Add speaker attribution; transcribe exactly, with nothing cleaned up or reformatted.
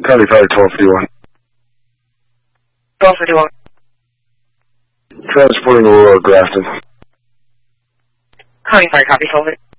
Speaker 1: County Fire twelve fifty-one.
Speaker 2: twelve fifty-one.
Speaker 1: Transporting Aurora Grafton.
Speaker 2: County Fire, copy, twelve.